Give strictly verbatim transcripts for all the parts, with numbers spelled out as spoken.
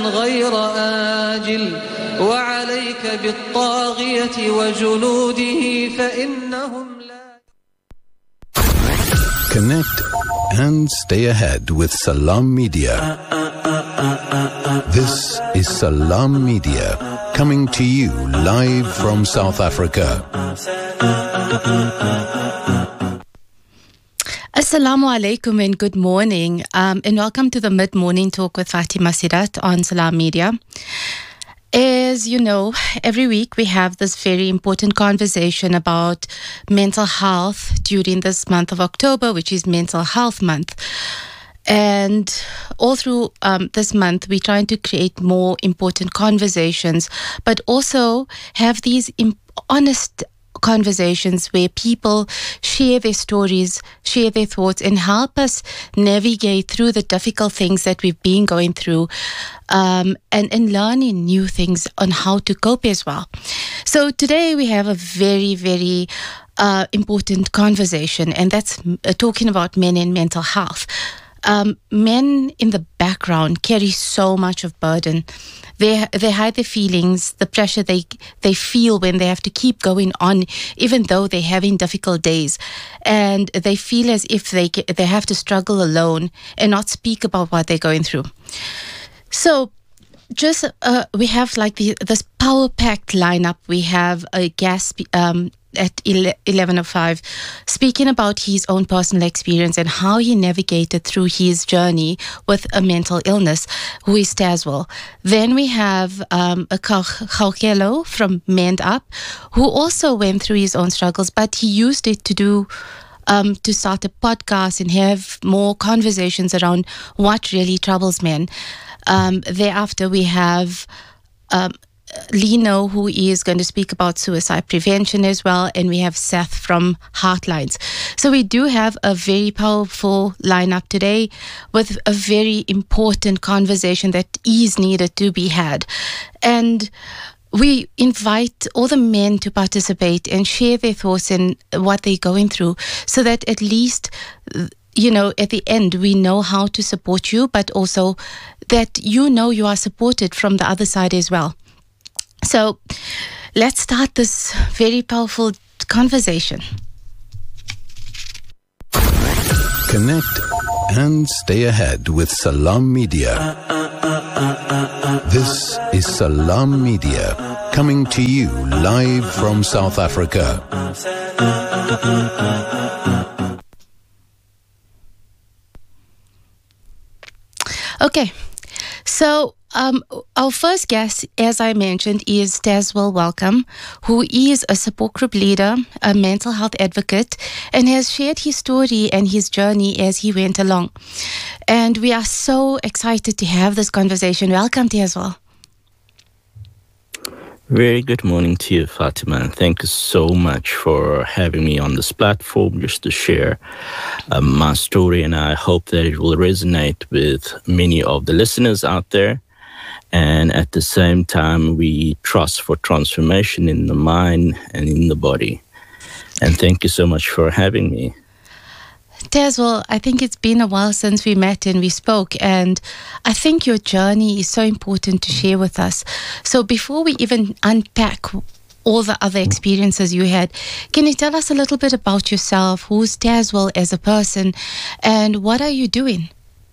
غير آجل وعليك بالطاغية وجنوده فإنهم لا. Connect and stay ahead with Salam Media. This is Salam Media, coming to you live from South Africa. Assalamu alaikum and good morning, um, and welcome to the Mid-Morning Talk with Fatima Sidat on Salam Media. As you know, every week we have this very important conversation about mental health during this month of October, which is Mental Health Month. And all through um, this month, we're trying to create more important conversations, but also have these imp- honest conversations where people share their stories, share their thoughts, and help us navigate through the difficult things that we've been going through, um, and, and learning new things on how to cope as well. So today we have a very, very uh, important conversation, and that's uh, talking about men and mental health. Um, men in the background carry so much of burden. They they hide their feelings, the pressure they they feel when they have to keep going on, even though they're having difficult days, and they feel as if they they have to struggle alone and not speak about what they're going through. So, just uh, we have like the, this power-packed lineup. We have a guest um, at eleven oh five speaking about his own personal experience and how he navigated through his journey with a mental illness, who is Tazwell. Then we have um, a Khawkelo from Mend Up, who also went through his own struggles, but he used it to do Um, to start a podcast and have more conversations around what really troubles men. Um, thereafter, we have um, Lino, who is going to speak about suicide prevention as well, and we have Seth from Heartlines. So we do have a very powerful lineup today with a very important conversation that is needed to be had. And we invite all the men to participate and share their thoughts and what they're going through, so that at least, you know, at the end, we know how to support you, but also that you know you are supported from the other side as well. So let's start this very powerful conversation. Connect and stay ahead with Salam Media. This is Salam Media, coming to you live from South Africa. Okay, so um, our first guest, as I mentioned, is Tazwell Welcome, who is a support group leader, a mental health advocate, and has shared his story and his journey as he went along. And we are so excited to have this conversation. Welcome, Tazwell. Very good morning to you, Fatima, and thank you so much for having me on this platform just to share um, my story, and I hope that it will resonate with many of the listeners out there. And at the same time, we trust for transformation in the mind and in the body. And thank you so much for having me. Tazwell, I think it's been a while since we met and we spoke, and I think your journey is so important to share with us. So before we even unpack all the other experiences you had, can you tell us a little bit about yourself? Who's Tazwell as a person, and what are you doing?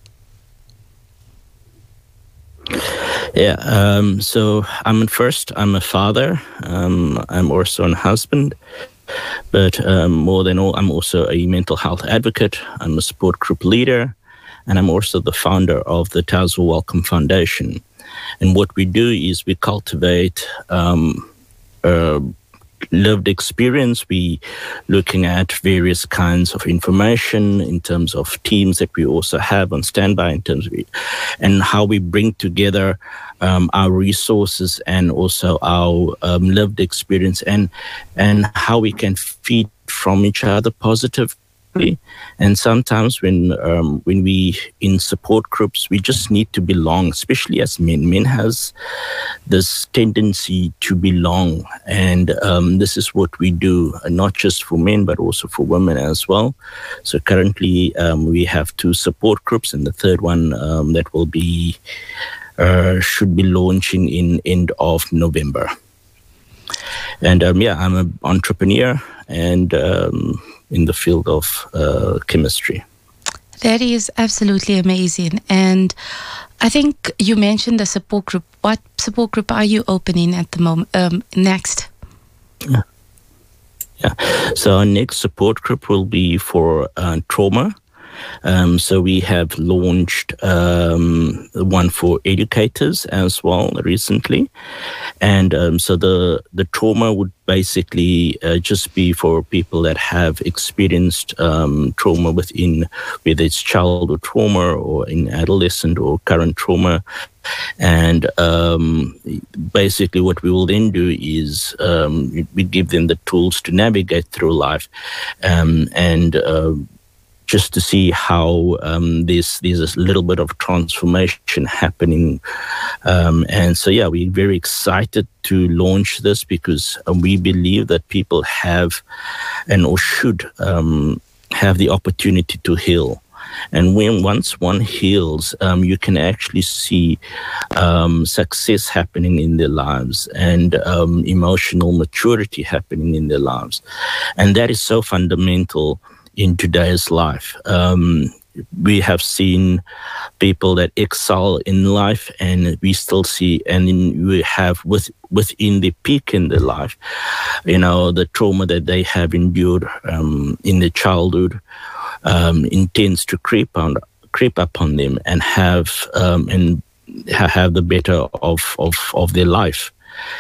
Yeah, um, so I'm first, I'm a father. Um, I'm also a husband. But um, more than all, I'm also a mental health advocate. I'm a support group leader, and I'm also the founder of the Tazwell Welcome Foundation. And what we do is we cultivate um, uh, lived experience. We looking at various kinds of information in terms of teams that we also have on standby, in terms of it, and how we bring together Um, our resources and also our um, lived experience, and and how we can feed from each other positively. And sometimes when um, when we in support groups, we just need to belong, especially as men. Men has this tendency to belong, and um, this is what we do, not just for men but also for women as well. So currently um, we have two support groups, and the third one um, that will be uh, should be launching in end of November. And um, yeah, I'm an entrepreneur and um, in the field of uh, chemistry. That is absolutely amazing. And I think you mentioned the support group. What support group are you opening at the moment? Um, next? Yeah. Yeah. So our next support group will be for uh, trauma. Um, so we have launched um, one for educators as well recently. And um, so the, the trauma would basically uh, just be for people that have experienced um, trauma within, whether it's childhood trauma or in adolescent or current trauma. And um, basically what we will then do is um, we give them the tools to navigate through life um, and uh, just to see how um, there's, there's a little bit of transformation happening. Um, and so, yeah, we're very excited to launch this because uh, we believe that people have and or should um, have the opportunity to heal. And when once one heals, um, you can actually see um, success happening in their lives and um, emotional maturity happening in their lives. And that is so fundamental in today's life. Um, we have seen people that excel in life, and we still see, and in, we have with, within the peak in their life, you know, the trauma that they have endured um, in their childhood um, intends to creep on, creep up on them and have um, and have the better of of, of their life.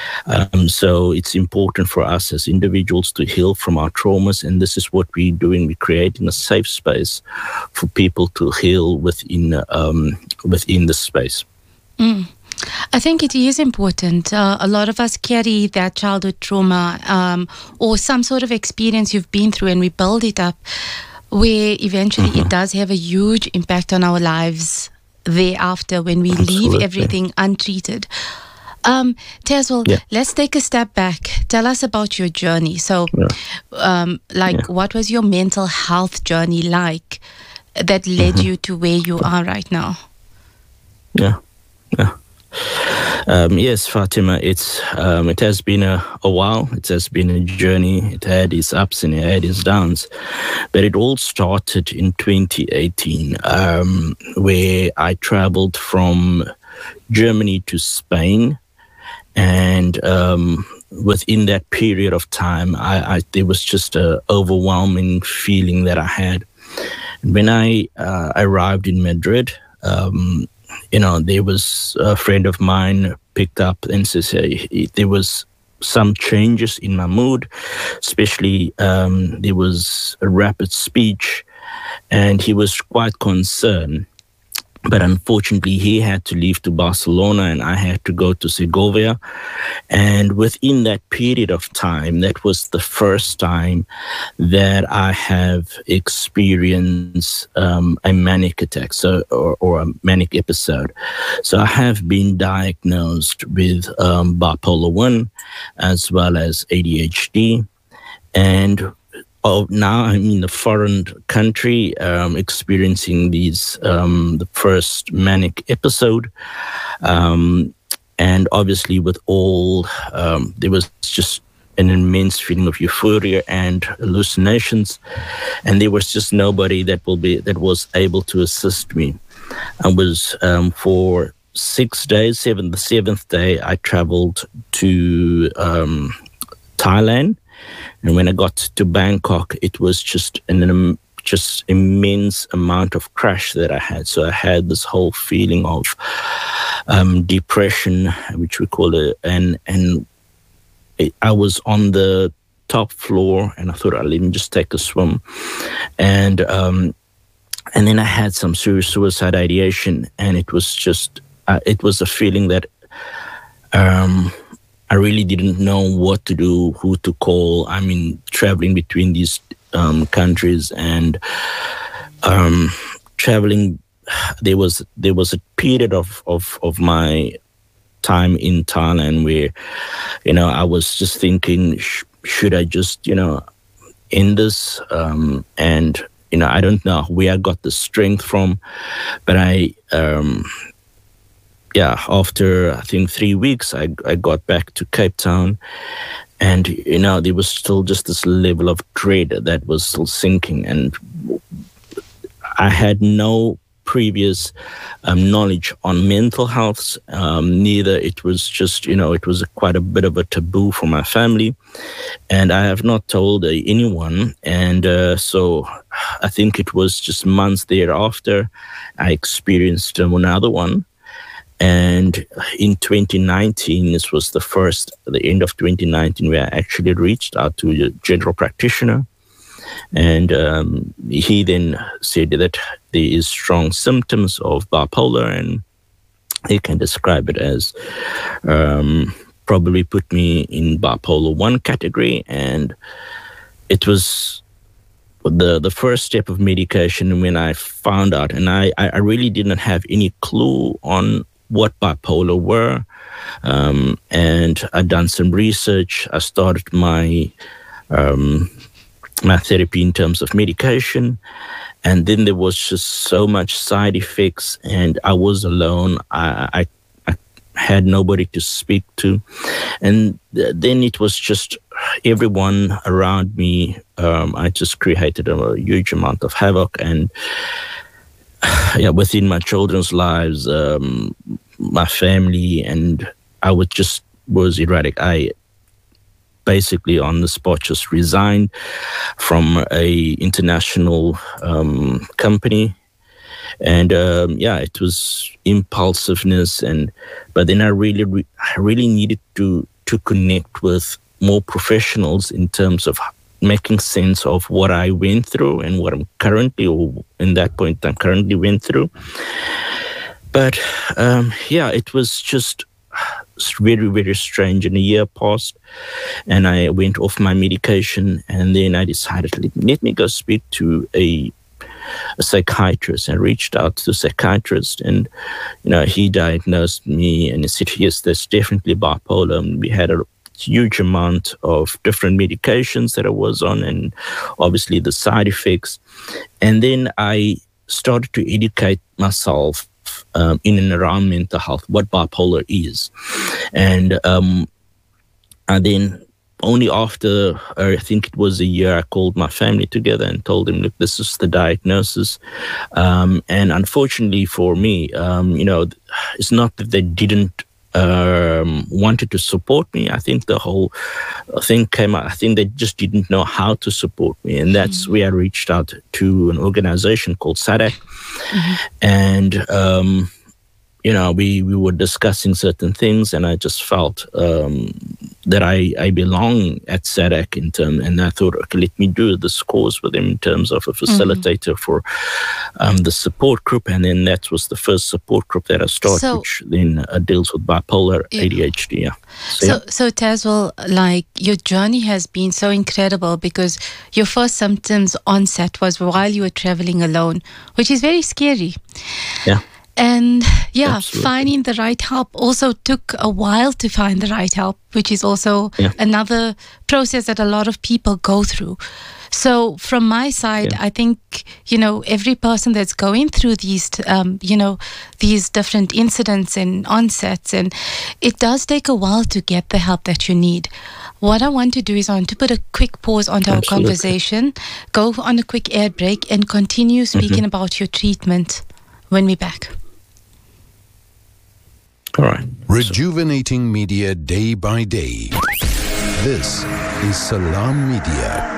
Um, so it's important for us as individuals to heal from our traumas, and this is what we're doing. We're creating a safe space for people to heal within um, within the space. Mm. I think it is important. Uh, a lot of us carry that childhood trauma um, or some sort of experience you've been through, and we build it up where eventually mm-hmm. it does have a huge impact on our lives thereafter when we Absolutely. leave everything untreated. Um, Tazwell, yeah. let's take a step back. Tell us about your journey. So, yeah. um, like, yeah. what was your mental health journey like that led mm-hmm. you to where you are right now? Yeah, yeah. Um, yes, Fatima, it's um, it has been a, a while. It has been a journey. It had its ups and it had its downs. But it all started in twenty eighteen, um, where I traveled from Germany to Spain. And um, within that period of time, I, I, there was just an overwhelming feeling that I had. When I uh, arrived in Madrid, um, you know, there was a friend of mine picked up and says, hey, there was some changes in my mood, especially um, there was a rapid speech, and he was quite concerned. But unfortunately, he had to leave to Barcelona and I had to go to Segovia. And within that period of time, that was the first time that I have experienced um, a manic attack so, or, or a manic episode. So I have been diagnosed with um, bipolar one as well as A D H D. And Oh, now I'm in a foreign country, um, experiencing these um, the first manic episode, um, and obviously with all um, there was just an immense feeling of euphoria and hallucinations, and there was just nobody that will be that was able to assist me. I was um, for six days, seven the seventh day, I traveled to um, Thailand. And when I got to Bangkok, it was just an um, just immense amount of crash that I had. So I had this whole feeling of um, depression, which we call it, and and it, I was on the top floor, and I thought, oh, let me just take a swim, and um, and then I had some serious suicide ideation, and it was just uh, it was a feeling that. Um, I really didn't know what to do, who to call. I mean, traveling between these um, countries and um, traveling, there was there was a period of, of, of my time in Thailand where, you know, I was just thinking, sh- should I just, you know, end this? Um, and, you know, I don't know where I got the strength from, but I... Um, yeah, after I think three weeks, I I got back to Cape Town, and you know there was still just this level of dread that was still sinking, and I had no previous um, knowledge on mental health. Um, neither it was just you know it was a, quite a bit of a taboo for my family, and I have not told uh, anyone. And uh, so I think it was just months thereafter I experienced um, another one. And in twenty nineteen, this was the first, the end of twenty nineteen, where I actually reached out to a general practitioner. And um, he then said that there is strong symptoms of bipolar, and he can describe it as um, probably put me in bipolar one category. And it was the the first step of medication when I found out, and I, I really didn't have any clue on what bipolar were. Um, and I'd done some research. I started my um, my therapy in terms of medication. And then there was just so much side effects, and I was alone. I, I, I had nobody to speak to. And th- then it was just everyone around me. Um, I just created a, a huge amount of havoc, and yeah, within my children's lives, um, my family, and I would just was erratic. I basically on the spot just resigned from a international um, company, and um, yeah, it was impulsiveness, and but then I really, re- I really needed to to connect with more professionals in terms of making sense of what I went through and what I'm currently, or in that point, I'm currently went through. But um, yeah, it was just very, very strange. And a year passed, and I went off my medication, and then I decided, let, let me go speak to a, a psychiatrist. I reached out to a psychiatrist, and you know, he diagnosed me, and he said, yes, there's definitely bipolar. And we had a huge amount of different medications that I was on, and obviously the side effects. And then I started to educate myself um, in and around mental health, what bipolar is. And um, and then only after, I think it was a year, I called my family together and told them, look, this is the diagnosis. Um, and unfortunately for me, um, you know, it's not that they didn't Um, wanted to support me. I think the whole thing came out. I think they just didn't know how to support me. And that's mm-hmm. where I reached out to an organization called SADC. Mm-hmm. And, um, you know, we, we were discussing certain things, and I just felt um, that I, I belong at SADC in term, and I thought, okay, let me do this course with them in terms of a facilitator mm-hmm. for um, the support group. And then that was the first support group that I started, so, which then uh, deals with bipolar yeah. A D H D. Yeah. So, so, yeah. so Tazwell, like, your journey has been so incredible, because your first symptoms onset was while you were traveling alone, which is very scary. Yeah. And yeah, Absolutely. finding the right help also took a while to find the right help, which is also yeah. another process that a lot of people go through. So from my side, yeah. I think, you know, every person that's going through these, um, you know, these different incidents and onsets, and it does take a while to get the help that you need. What I want to do is I want to put a quick pause onto Absolutely. Our conversation, go on a quick air break, and continue speaking mm-hmm. about your treatment when we're back. All right. Rejuvenating media day by day. This is Salam Media.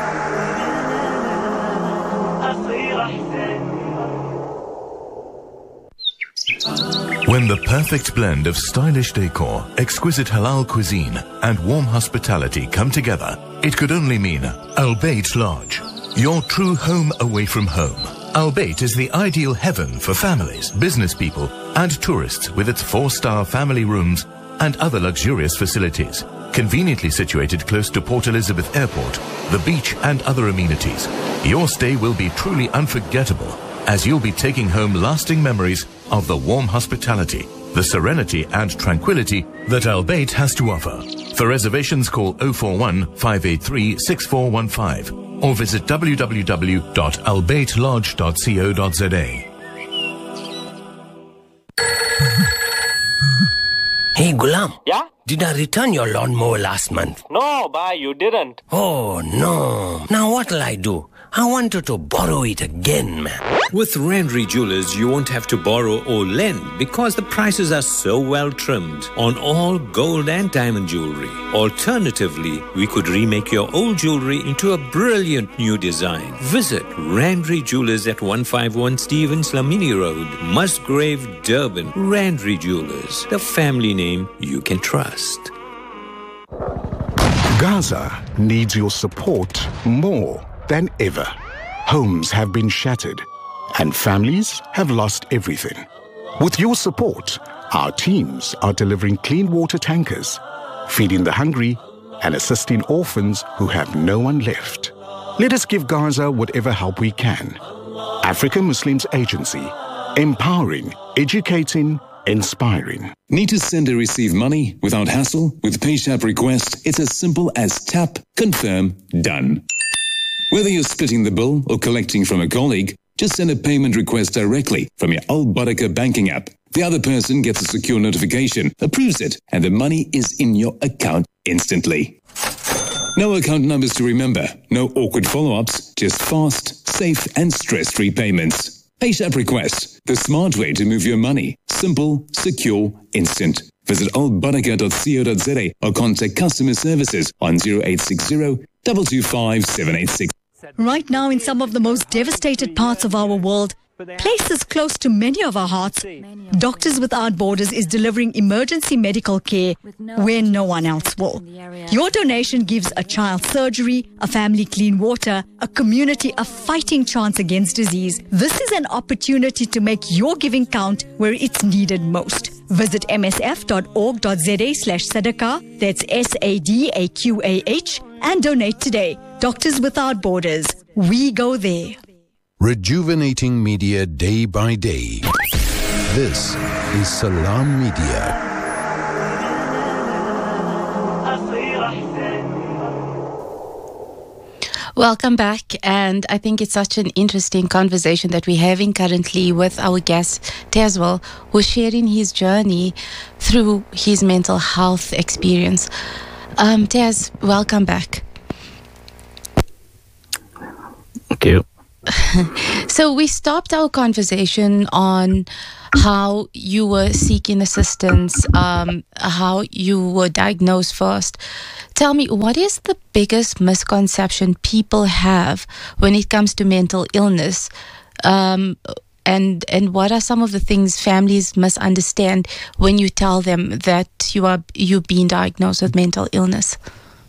When the perfect blend of stylish decor, exquisite halal cuisine, and warm hospitality come together, it could only mean Al Bayt Lodge, your true home away from home. Al Bayt is the ideal heaven for families, business people, and tourists, with its four-star family rooms and other luxurious facilities. Conveniently situated close to Port Elizabeth Airport, the beach, and other amenities, your stay will be truly unforgettable, as you'll be taking home lasting memories of the warm hospitality, the serenity and tranquility that Al Bayt has to offer. For reservations, call oh four one, five eight three, six four one five or visit w w w dot al bayt lodge dot co dot z a. Hey, Gulam. Yeah? Did I return your lawnmower last month? No, bye, you didn't. Oh, no. Now what'll I do? I wanted to borrow it again, man. With Randry Jewelers, you won't have to borrow or lend because the prices are so well trimmed on all gold and diamond jewelry. Alternatively, we could remake your old jewelry into a brilliant new design. Visit Randry Jewelers at one fifty-one Stevens Lamini Road, Musgrave, Durban. Randry Jewelers, the family name you can trust. Gaza needs your support more than ever. Homes have been shattered and families have lost everything. With your support, our teams are delivering clean water tankers, feeding the hungry and assisting orphans who have no one left. Let us give Gaza whatever help we can. African Muslims Agency, empowering, educating, inspiring. Need to send or receive money without hassle? With PayShap Request, it's as simple as tap, confirm, done. Whether you're splitting the bill or collecting from a colleague, just send a payment request directly from your Al Barakah banking app. The other person gets a secure notification, approves it, and the money is in your account instantly. No account numbers to remember, no awkward follow-ups, just fast, safe, and stress-free payments. PayShap Request, the smart way to move your money. Simple, secure, instant. Visit al barakah dot co dot za or contact customer services on zero eight six zero, two two five, seven eight six. Right now, in some of the most devastated parts of our world, places close to many of our hearts, Doctors Without Borders is delivering emergency medical care where no one else will. Your donation gives a child surgery, a family clean water, a community a fighting chance against disease. This is an opportunity to make your giving count where it's needed most. Visit m s f dot org dot z a slash sadaqah, that's S A D A Q A H, and donate today. Doctors Without Borders. We go there. Rejuvenating media day by day. This is Salam Media. Welcome back, and I think it's such an interesting conversation that we're having currently with our guest, Tazwell, who's sharing his journey through his mental health experience. Um, Taz, welcome back. Thank you. So we stopped our conversation on how you were seeking assistance, um, how you were diagnosed first. Tell me, what is the biggest misconception people have when it comes to mental illness? Um, and and what are some of the things families must understand when you tell them that you are you've been diagnosed with mental illness?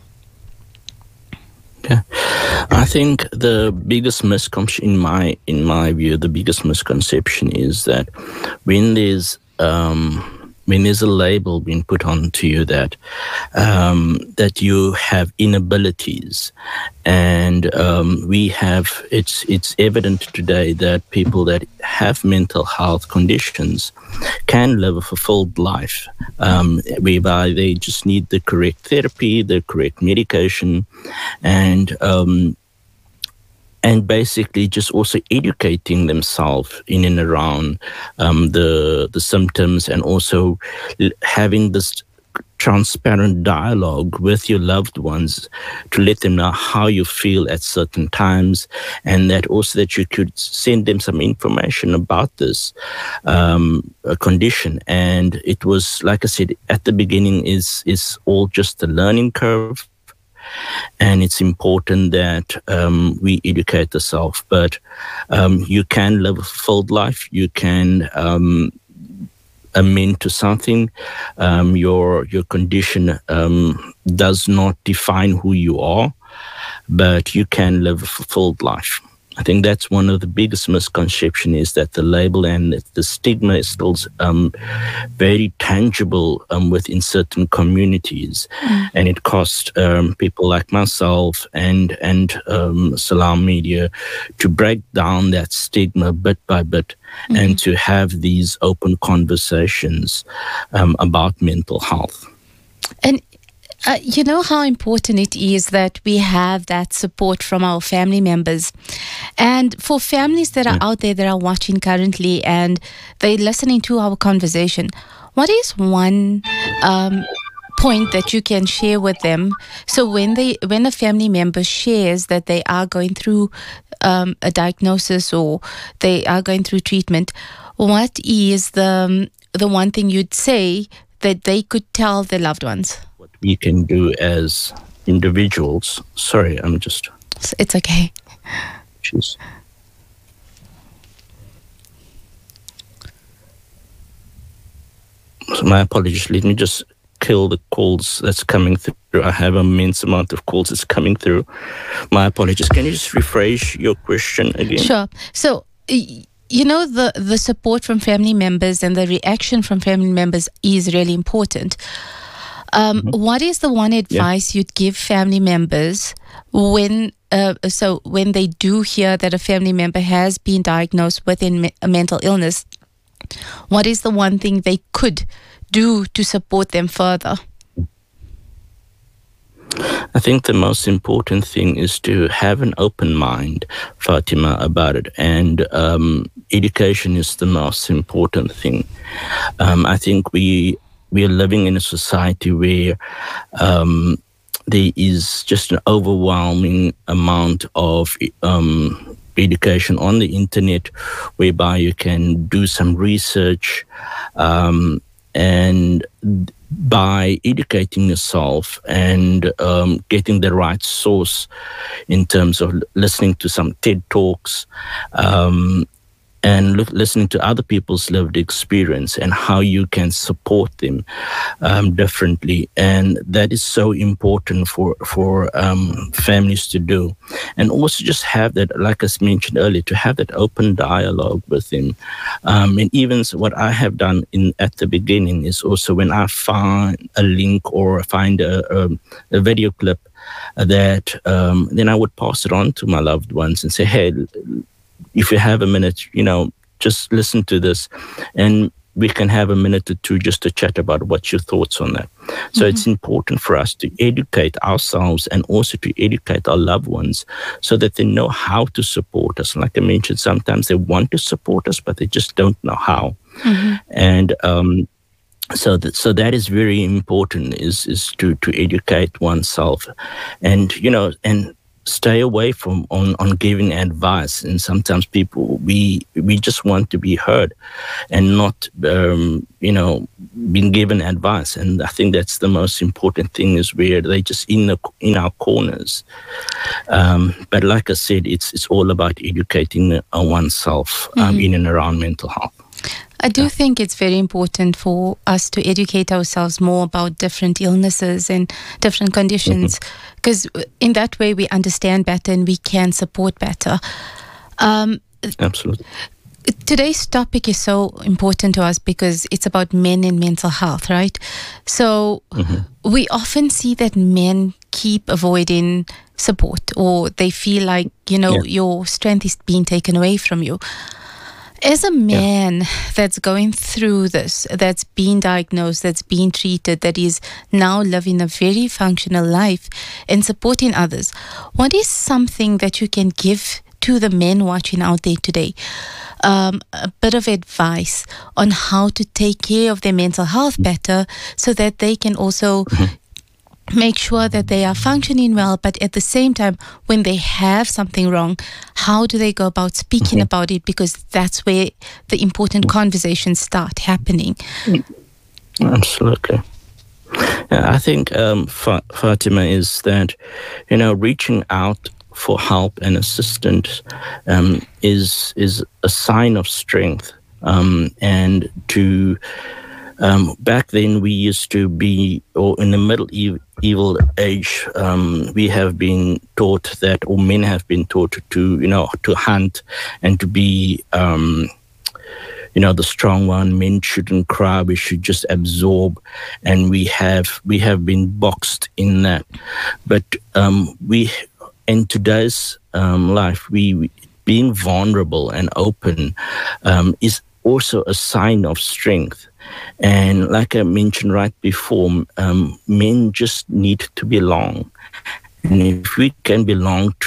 Yeah, I think the biggest misconception, in my in my view, the biggest misconception is that when there's um, when there's a label being put onto you that um, that you have inabilities, and um, we have it's it's evident today that people that have mental health conditions can live a fulfilled life, um, whereby they just need the correct therapy, the correct medication, and um, and basically just also educating themselves in and around um, the the symptoms, and also having this transparent dialogue with your loved ones to let them know how you feel at certain times, and that also that you could send them some information about this um, condition. And it was, like I said, at the beginning is is all just a learning curve. And it's important that um, we educate ourselves. But um, you can live a fulfilled life. You can um, amend to something. Um, your your condition um, does not define who you are, but you can live a fulfilled life. I think that's one of the biggest misconceptions, is that the label and the stigma is still um, very tangible um, within certain communities. Mm. And it costs um, people like myself and, and um, Salam Media to break down that stigma bit by bit, mm. and to have these open conversations um, about mental health. And Uh, you know how important it is that we have that support from our family members. And for families that are out there that are watching currently and they're listening to our conversation, what is one um, point that you can share with them? So when they, when a family member shares that they are going through um, a diagnosis or they are going through treatment, what is the the one thing you'd say that they could tell their loved ones? What we can do as individuals. Sorry, I'm just. It's okay. Jeez. So my apologies. Let me just kill the calls that's coming through. I have an immense amount of calls that's coming through. My apologies. Can you just rephrase your question again? Sure. So, you know, the, the support from family members and the reaction from family members is really important. Um, mm-hmm. What is the one advice yeah. you'd give family members when, uh, so when they do hear that a family member has been diagnosed with a mental illness? What is the one thing they could do to support them further? I think the most important thing is to have an open mind, Fatima, about it. And um, education is the most important thing. Um, I think we we are living in a society where um, there is just an overwhelming amount of um, education on the internet, whereby you can do some research um, and by educating yourself and um, getting the right source in terms of listening to some TED Talks um, and lo- listening to other people's lived experience and how you can support them um, differently. And that is so important for, for um, families to do. And also just have that, like I mentioned earlier, to have that open dialogue with them. Um, and even what I have done in at the beginning is also when I find a link or find a, a, a video clip that um, then I would pass it on to my loved ones and say, hey, if you have a minute, you know, just listen to this and we can have a minute or two just to chat about what's your thoughts on that. So mm-hmm. it's important for us to educate ourselves and also to educate our loved ones so that they know how to support us. Like I mentioned, sometimes they want to support us, but they just don't know how. Mm-hmm. And um, so that so that is very important, is is to, to educate oneself. And, you know, and stay away from on, on giving advice. And sometimes people, we we just want to be heard and not, um, you know, being given advice. And I think that's the most important thing, is where they just in the in our corners. Um, but like I said, it's it's all about educating uh, oneself um, mm-hmm. in and around mental health. I do think it's very important for us to educate ourselves more about different illnesses and different conditions, because mm-hmm. in that way we understand better and we can support better. Um, Absolutely. Today's topic is so important to us because it's about men and mental health, right? So mm-hmm. we often see that men keep avoiding support, or they feel like, you know, yeah. your strength is being taken away from you. As a man yeah. that's going through this, that's been diagnosed, that's been treated, that is now living a very functional life and supporting others, what is something that you can give to the men watching out there today? Um, a bit of advice on how to take care of their mental health better so that they can also mm-hmm. make sure that they are functioning well, but at the same time, when they have something wrong, how do they go about speaking mm-hmm. about it? Because that's where the important conversations start happening. Absolutely. Yeah, I think, um, Fa- Fatima, is that, you know, reaching out for help and assistance um, is is a sign of strength, um, and to Um, back then, we used to be, or in the Middle Evil Age, um, we have been taught that, or men have been taught to, you know, to hunt and to be, um, you know, the strong one. Men shouldn't cry; we should just absorb. And we have we have been boxed in that. But um, we, in today's um, life, we being vulnerable and open um, is also a sign of strength. And like I mentioned right before, um, men just need to belong. And if we can belong to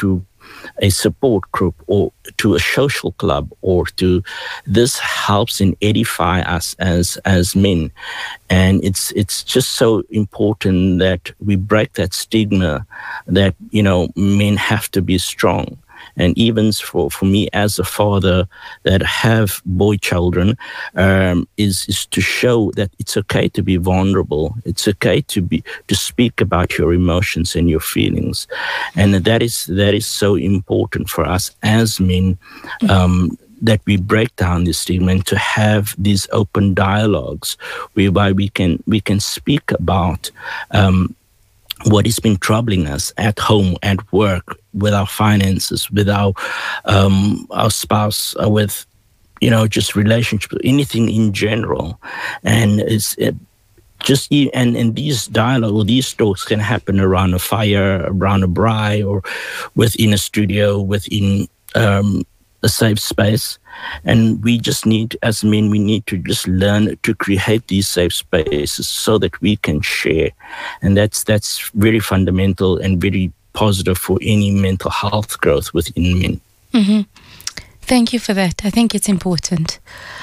a support group or to a social club or to this helps in edify us as as men. And it's it's just so important that we break that stigma that, you know, men have to be strong. And even for, for me as a father that have boy children, um, is is to show that it's okay to be vulnerable. It's okay to be to speak about your emotions and your feelings, and that is that is so important for us as men. Um, that we break down this stigma and to have these open dialogues whereby we can we can speak about um, what has been troubling us at home, at work, with our finances, with our um, our spouse, uh, with, you know, just relationship, anything in general. And it's it just, and, and these dialogue or these talks can happen around a fire, around a braai, or within a studio, within um, a safe space. And we just need, as men, we need to just learn to create these safe spaces so that we can share. And that's that's very fundamental and very positive for any mental health growth within men. Mm-hmm. Thank you for that. I think it's important.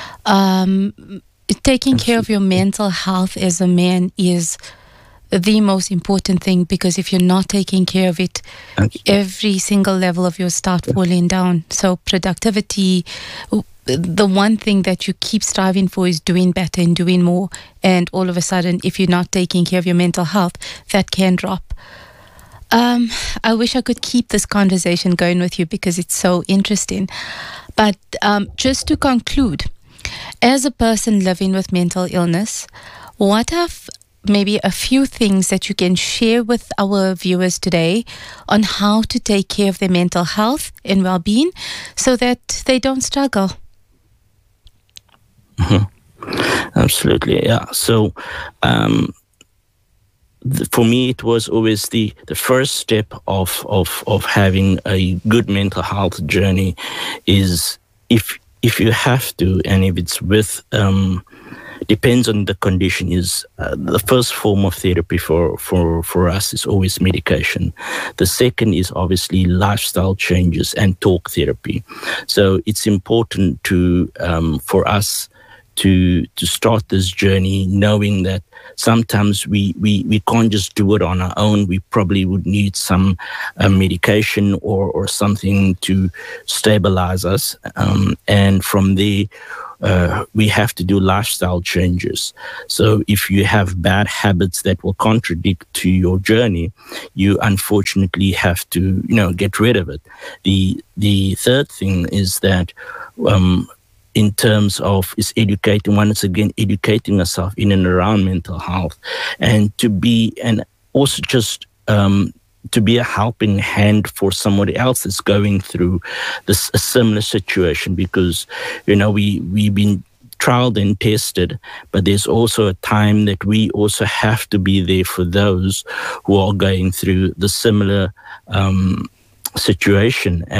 Um, taking Absolutely. care of your mental health as a man is the most important thing, because if you're not taking care of it, Absolutely. every single level of yours start falling down. So productivity, the one thing that you keep striving for is doing better and doing more. And all of a sudden, if you're not taking care of your mental health, that can drop. Um, I wish I could keep this conversation going with you because it's so interesting. But um, just to conclude, as a person living with mental illness, what have maybe a few things that you can share with our viewers today on how to take care of their mental health and well-being so that they don't struggle? Mm-hmm. Absolutely, yeah. So um, th- for me, it was always the, the first step of, of, of having a good mental health journey is if if you have to, and if it's with um, depends on the condition, is uh, the first form of therapy for, for, for us is always medication. The second is obviously lifestyle changes and talk therapy. So it's important to um, for us to to start this journey knowing that sometimes we, we, we can't just do it on our own. We probably would need some uh, medication or, or something to stabilize us. Um, and from there, Uh, we have to do lifestyle changes. So if you have bad habits that will contradict to your journey, you unfortunately have to, you know, get rid of it. The the third thing is that um, in terms of is educating, once again, educating yourself in and around mental health, and to be, and also just um, to be a helping hand for somebody else that's going through this a similar situation, because, you know, we, we've been trialed and tested, but there's also a time that we also have to be there for those who are going through the similar um, situation.